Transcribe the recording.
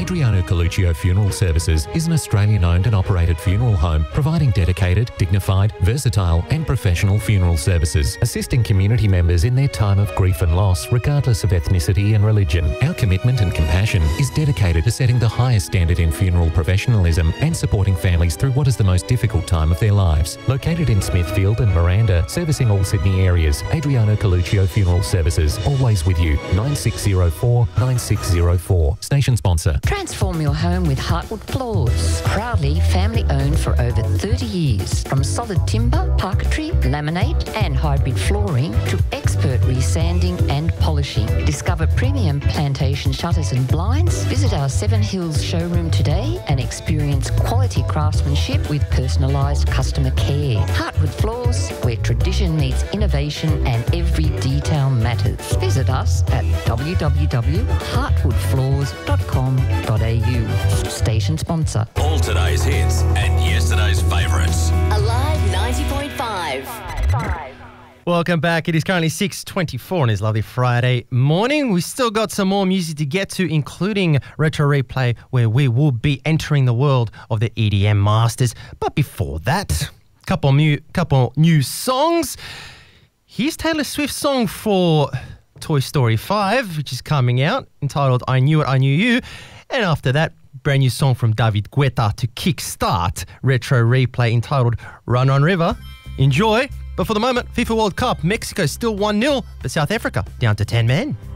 Adriano Coluccio Funeral Services is an Australian-owned and operated funeral home providing dedicated, dignified, versatile and professional funeral services, assisting community members in their time of grief and loss regardless of ethnicity and religion. Our commitment and compassion is dedicated to setting the highest standard in funeral professionalism and supporting families through what is the most difficult time of their lives. Located in Smithfield and Miranda, servicing all Sydney areas, Adriano Coluccio Funeral Services, always with you. 9604 9604. Station sponsor. Transform your home with Heartwood Floors. Proudly family owned for over 30 years. From solid timber, parquetry, laminate and hybrid flooring to expert resanding and polishing. Discover premium plantation shutters and blinds. Visit our Seven Hills showroom today and experience quality craftsmanship with personalised customer care. Heartwood Floors, where tradition meets innovation and every detail matters. Visit us at www.heartwoodfloors.com.au. Station sponsor. All today's hits and yesterday's favourites. Alive 90.5. Welcome back. It is currently 6:24 on this lovely Friday morning. We've still got some more music to get to, including Retro Replay, where we will be entering the world of the EDM Masters. But before that, couple new songs. Here's Taylor Swift's song for Toy Story 5, which is coming out, entitled I Knew It, I Knew You. And after that, brand new song from David Guetta to kickstart Retro Replay, entitled Run on River. Enjoy. But for the moment, FIFA World Cup, Mexico still 1-0, but South Africa down to 10 men.